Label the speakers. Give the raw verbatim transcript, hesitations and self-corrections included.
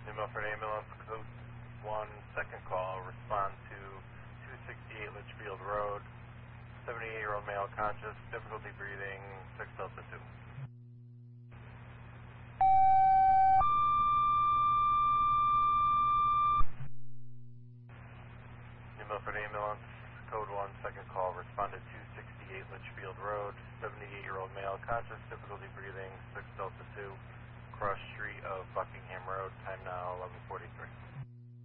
Speaker 1: New Milford Ambulance, code one, second call, respond to two sixty-eight Litchfield Road, seventy-eight-year-old male conscious, difficulty breathing, six Delta two. New Milford Ambulance, code one, second call, respond to two sixty-eight Litchfield Road, seventy-eight-year-old male conscious, difficulty breathing, six Delta two, cross street of Buckingham Road, time now eleven forty-three.